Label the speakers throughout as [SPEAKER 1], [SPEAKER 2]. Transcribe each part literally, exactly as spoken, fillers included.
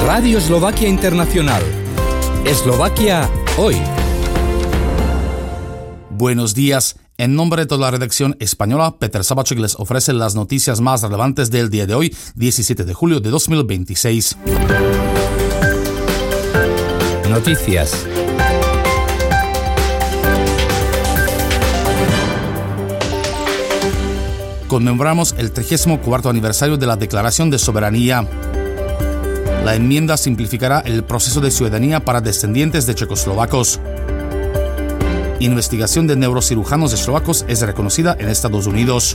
[SPEAKER 1] Radio Eslovaquia Internacional. Eslovaquia hoy.
[SPEAKER 2] Buenos días. En nombre de toda la redacción española, Peter Sabacek les ofrece las noticias más relevantes del día de hoy, diecisiete de julio de dos mil veintiséis.
[SPEAKER 1] Noticias.
[SPEAKER 2] Conmemoramos el trigésimo cuarto aniversario de la Declaración de Soberanía. La enmienda simplificará el proceso de ciudadanía para descendientes de checoslovacos. Investigación de neurocirujanos eslovacos es reconocida en Estados Unidos.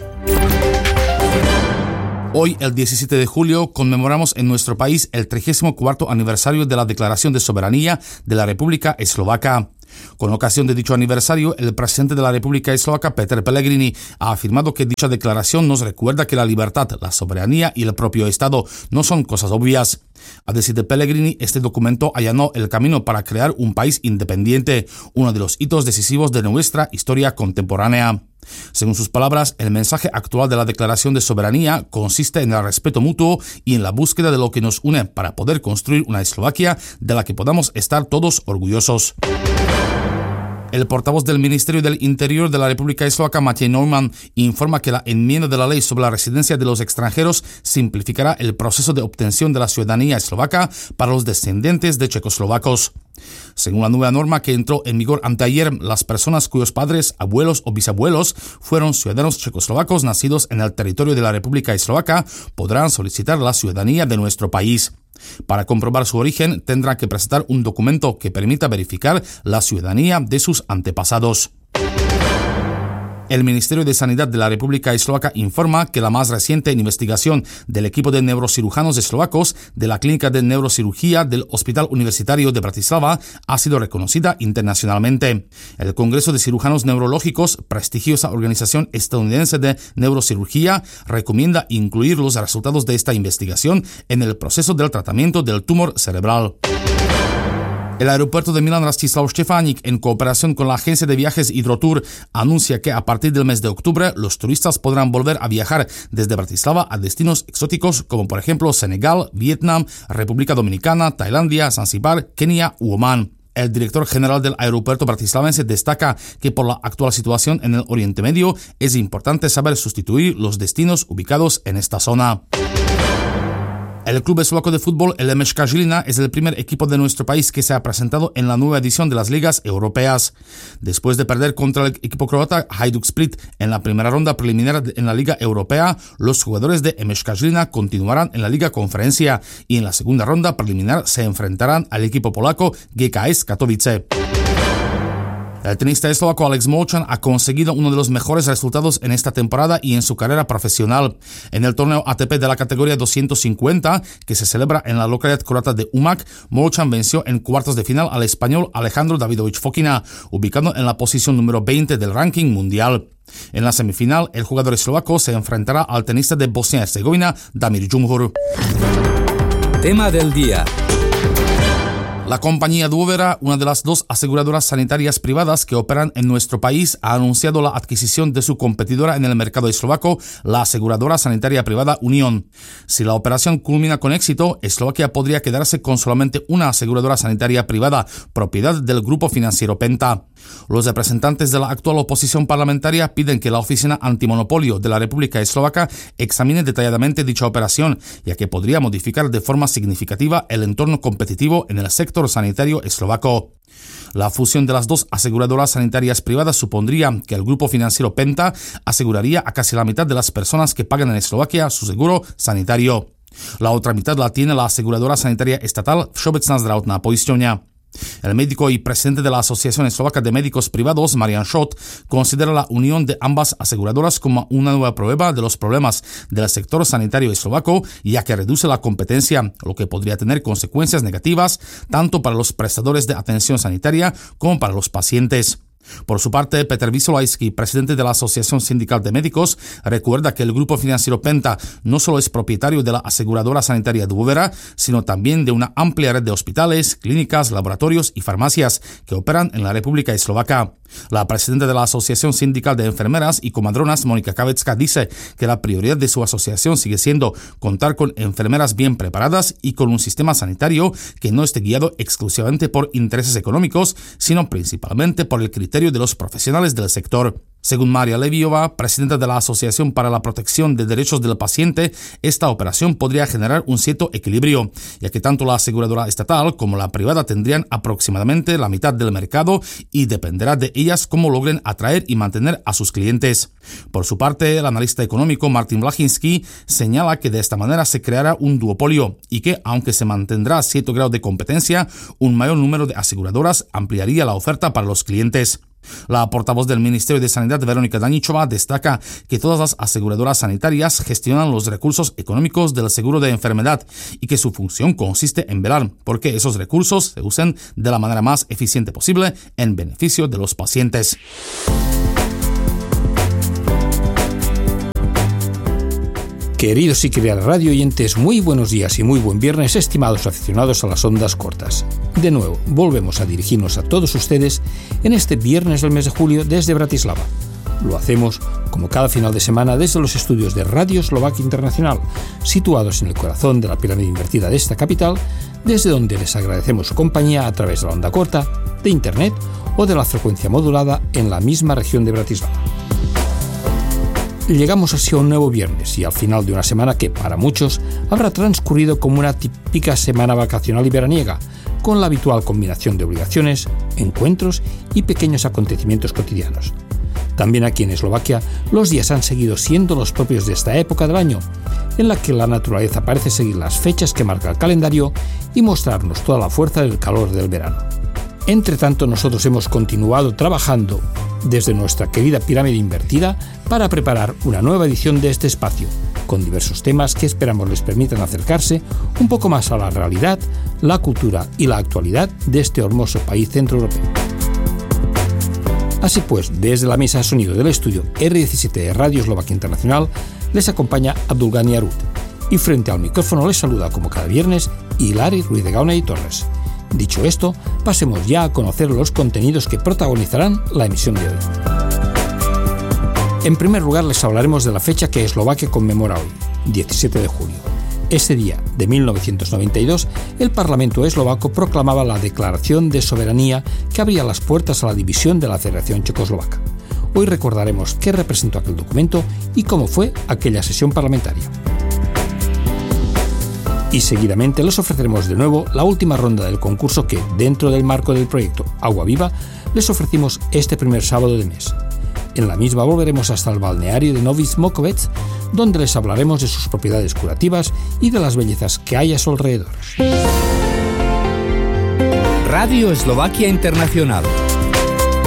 [SPEAKER 2] Hoy, el diecisiete de julio, conmemoramos en nuestro país el trigésimo cuarto aniversario de la Declaración de Soberanía de la República Eslovaca. Con ocasión de dicho aniversario, el presidente de la República Eslovaca, Peter Pellegrini, ha afirmado que dicha declaración nos recuerda que la libertad, la soberanía y el propio Estado no son cosas obvias. A decir de Pellegrini, este documento allanó el camino para crear un país independiente, uno de los hitos decisivos de nuestra historia contemporánea. Según sus palabras, el mensaje actual de la Declaración de Soberanía consiste en el respeto mutuo y en la búsqueda de lo que nos une para poder construir una Eslovaquia de la que podamos estar todos orgullosos. El portavoz del Ministerio del Interior de la República Eslovaca, Matej Neumann, informa que la enmienda de la ley sobre la residencia de los extranjeros simplificará el proceso de obtención de la ciudadanía eslovaca para los descendientes de checoslovacos. Según la nueva norma que entró en vigor anteayer, las personas cuyos padres, abuelos o bisabuelos fueron ciudadanos checoslovacos nacidos en el territorio de la República Eslovaca podrán solicitar la ciudadanía de nuestro país. Para comprobar su origen, tendrán que presentar un documento que permita verificar la ciudadanía de sus antepasados. El Ministerio de Sanidad de la República Eslovaca informa que la más reciente investigación del equipo de neurocirujanos eslovacos de la Clínica de Neurocirugía del Hospital Universitario de Bratislava ha sido reconocida internacionalmente. El Congreso de Cirujanos Neurológicos, prestigiosa organización estadounidense de neurocirugía, recomienda incluir los resultados de esta investigación en el proceso del tratamiento del tumor cerebral. El aeropuerto de Milan Rastislav Štefánik, en cooperación con la agencia de viajes Hydrotour, anuncia que a partir del mes de octubre los turistas podrán volver a viajar desde Bratislava a destinos exóticos como por ejemplo Senegal, Vietnam, República Dominicana, Tailandia, Zanzíbar, Kenia u Omán. El director general del aeropuerto bratislavense destaca que por la actual situación en el Oriente Medio es importante saber sustituir los destinos ubicados en esta zona. El club eslovaco de fútbol, el Emeška Žilina, es el primer equipo de nuestro país que se ha presentado en la nueva edición de las ligas europeas. Después de perder contra el equipo croata Hajduk Split en la primera ronda preliminar en la Liga Europea, los jugadores de Emeška Žilina continuarán en la Liga Conferencia y en la segunda ronda preliminar se enfrentarán al equipo polaco G K S Katowice. El tenista eslovaco Alex Molchan ha conseguido uno de los mejores resultados en esta temporada y en su carrera profesional. En el torneo A T P de la categoría doscientos cincuenta, que se celebra en la localidad croata de Umag, Molchan venció en cuartos de final al español Alejandro Davidovich Fokina, ubicado en la posición número veinte del ranking mundial. En la semifinal, el jugador eslovaco se enfrentará al tenista de Bosnia y Herzegovina, Damir Džumhur.
[SPEAKER 1] Tema del día.
[SPEAKER 2] La compañía Duovera, una de las dos aseguradoras sanitarias privadas que operan en nuestro país, ha anunciado la adquisición de su competidora en el mercado eslovaco, la aseguradora sanitaria privada Unión. Si la operación culmina con éxito, Eslovaquia podría quedarse con solamente una aseguradora sanitaria privada, propiedad del grupo financiero Penta. Los representantes de la actual oposición parlamentaria piden que la Oficina Antimonopolio de la República Eslovaca examine detalladamente dicha operación, ya que podría modificar de forma significativa el entorno competitivo en el sector sanitario eslovaco. La fusión de las dos aseguradoras sanitarias privadas supondría que el grupo financiero Penta aseguraría a casi la mitad de las personas que pagan en Eslovaquia su seguro sanitario. La otra mitad la tiene la aseguradora sanitaria estatal Všeobecná zdravotná poisťovňa. El médico y presidente de la Asociación Eslovaca de Médicos Privados, Marian Schott, considera la unión de ambas aseguradoras como una nueva prueba de los problemas del sector sanitario eslovaco, ya que reduce la competencia, lo que podría tener consecuencias negativas tanto para los prestadores de atención sanitaria como para los pacientes. Por su parte, Petr Vysolajský, presidente de la Asociación Sindical de Médicos, recuerda que el grupo financiero Penta no solo es propietario de la aseguradora sanitaria Dvůvěra, sino también de una amplia red de hospitales, clínicas, laboratorios y farmacias que operan en la República Eslovaca. La presidenta de la Asociación Sindical de Enfermeras y Comadronas, Monika Kavecká, dice que la prioridad de su asociación sigue siendo contar con enfermeras bien preparadas y con un sistema sanitario que no esté guiado exclusivamente por intereses económicos, sino principalmente por el criterio de los profesionales del sector. Según Maria Leviová, presidenta de la Asociación para la Protección de Derechos del Paciente, esta operación podría generar un cierto equilibrio, ya que tanto la aseguradora estatal como la privada tendrían aproximadamente la mitad del mercado y dependerá de ellas cómo logren atraer y mantener a sus clientes. Por su parte, el analista económico Martin Blachinský señala que de esta manera se creará un duopolio y que, aunque se mantendrá cierto grado de competencia, un mayor número de aseguradoras ampliaría la oferta para los clientes. La portavoz del Ministerio de Sanidad, Veronika Daníčová, destaca que todas las aseguradoras sanitarias gestionan los recursos económicos del seguro de enfermedad y que su función consiste en velar porque esos recursos se usen de la manera más eficiente posible en beneficio de los pacientes.
[SPEAKER 3] Queridos y queridas radio oyentes, muy buenos días y muy buen viernes, estimados aficionados a las ondas cortas. De nuevo, volvemos a dirigirnos a todos ustedes en este viernes del mes de julio desde Bratislava. Lo hacemos, como cada final de semana, desde los estudios de Radio Eslovaquia Internacional, situados en el corazón de la pirámide invertida de esta capital, desde donde les agradecemos su compañía a través de la onda corta, de Internet o de la frecuencia modulada en la misma región de Bratislava. Llegamos así a un nuevo viernes y al final de una semana que, para muchos, habrá transcurrido como una típica semana vacacional y veraniega, con la habitual combinación de obligaciones, encuentros y pequeños acontecimientos cotidianos. También aquí en Eslovaquia, los días han seguido siendo los propios de esta época del año, en la que la naturaleza parece seguir las fechas que marca el calendario y mostrarnos toda la fuerza del calor del verano. Entre tanto, nosotros hemos continuado trabajando desde nuestra querida pirámide invertida para preparar una nueva edición de este espacio, con diversos temas que esperamos les permitan acercarse un poco más a la realidad, la cultura y la actualidad de este hermoso país centroeuropeo. Así pues, desde la mesa de sonido del estudio erre diecisiete de Radio Eslovaquia Internacional, les acompaña Abdulgani Arut, y frente al micrófono les saluda como cada viernes Hilari Ruiz de Gauna y Torres. Dicho esto, pasemos ya a conocer los contenidos que protagonizarán la emisión de hoy. En primer lugar, les hablaremos de la fecha que Eslovaquia conmemora hoy, diecisiete de julio. Ese día, de mil novecientos noventa y dos, el Parlamento eslovaco proclamaba la Declaración de Soberanía que abría las puertas a la división de la Federación Checoslovaca. Hoy recordaremos qué representó aquel documento y cómo fue aquella sesión parlamentaria. Y seguidamente les ofreceremos de nuevo la última ronda del concurso que, dentro del marco del proyecto Agua Viva, les ofrecimos este primer sábado de mes. En la misma volveremos hasta el balneario de Novi Smokovec, donde les hablaremos de sus propiedades curativas y de las bellezas que hay a su alrededor.
[SPEAKER 1] Radio Eslovaquia Internacional.